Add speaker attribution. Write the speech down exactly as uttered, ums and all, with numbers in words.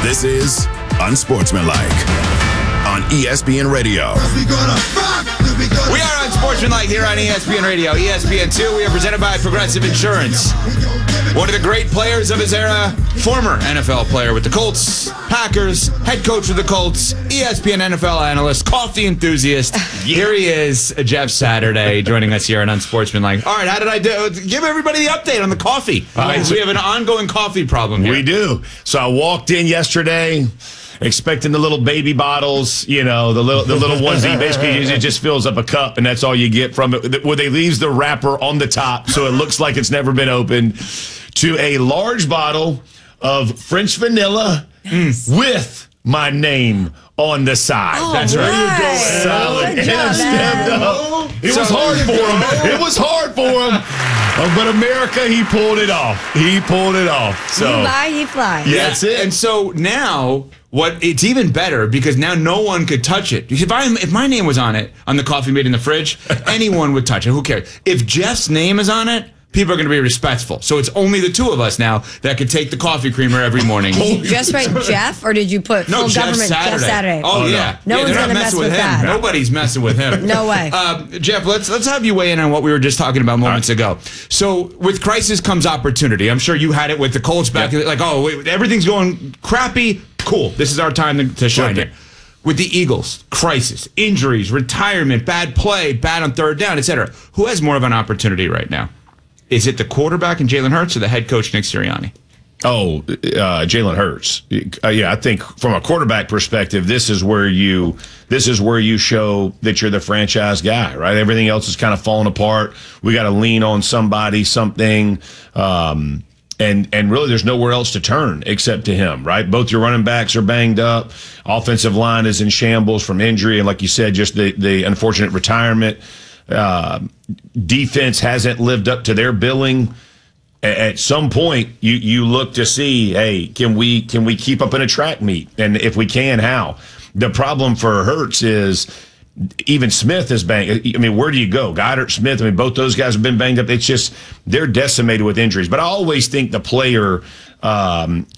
Speaker 1: This is Unsportsmanlike on E S P N Radio.
Speaker 2: We are Unsportsmanlike here on E S P N Radio. E S P N two, we are presented by Progressive Insurance. One of the great players of his era, former N F L player with the Colts, Packers, head coach with the Colts, E S P N N F L analyst, coffee enthusiast. Here he is, Jeff Saturday, joining us here on Unsportsmanlike. All right, how did I do? Give everybody the update on the coffee.
Speaker 3: Right,
Speaker 2: so we have an ongoing coffee problem here.
Speaker 3: We do. So I walked in yesterday expecting the little baby bottles, you know, the little the little ones that you basically use. It just fills up a cup, and that's all you get from it. Where they leaves the wrapper on the top, so it looks like it's never been opened, to a large bottle of French vanilla
Speaker 4: Yes.
Speaker 3: with my name on the side.
Speaker 4: Oh,
Speaker 3: That's right.
Speaker 4: right.
Speaker 3: There you go, solid.
Speaker 4: Good
Speaker 3: And
Speaker 4: job,
Speaker 3: stepped
Speaker 4: man.
Speaker 3: up. It was hard for him. It was hard for him. Uh, but America, he pulled it off. He pulled it off. So
Speaker 4: You lie, he flies.
Speaker 3: Yeah. That's it.
Speaker 2: And so now, what it's even better because now no one could touch it. If I if my name was on it on the coffee made in the fridge, anyone would touch it. Who cares? If Jeff's name is on it, people are going to be respectful. So it's only the two of us now that could take the coffee creamer every morning.
Speaker 4: Did you just write Jeff, or did you put
Speaker 2: No,
Speaker 4: full
Speaker 2: Jeff
Speaker 4: government
Speaker 2: Saturday.
Speaker 4: Jeff Saturday?
Speaker 2: Oh,
Speaker 3: Oh, no.
Speaker 2: yeah.
Speaker 4: No
Speaker 2: yeah,
Speaker 4: one's
Speaker 2: they're not
Speaker 4: gonna
Speaker 2: messing
Speaker 4: mess
Speaker 2: with
Speaker 4: with
Speaker 2: him.
Speaker 4: that.
Speaker 2: Nobody's messing with him.
Speaker 4: No way.
Speaker 2: Um, Jeff, let's let's have you weigh in on what we were just talking about moments ago. So with crisis comes opportunity. I'm sure you had it with the Colts back.
Speaker 3: Yep.
Speaker 2: Like, oh, wait, everything's going crappy. Cool. This is our time to, to shine
Speaker 3: Perfect.
Speaker 2: here. With the Eagles, crisis, injuries, retirement, bad play, bad on third down, et cetera. Who has more of an opportunity right now? Is it the quarterback and Jalen Hurts or the head coach Nick Sirianni?
Speaker 3: Oh, uh, Jalen Hurts. Uh, yeah, I think from a quarterback perspective, this is where you this is where you show that you're the franchise guy, right? Everything else is kind of falling apart. We got to lean on somebody, something, um, and and really, there's nowhere else to turn except to him, right? Both your running backs are banged up. Offensive line is in shambles from injury, and like you said, just the the unfortunate retirement. Uh, defense hasn't lived up to their billing. At some point, you you look to see, hey, can we can we keep up in a track meet? And if we can, how? The problem for Hurts is even Smith is banged. I mean, where do you go? Goddard, Smith, I mean, both those guys have been banged up. It's just they're decimated with injuries. But I always think the player um,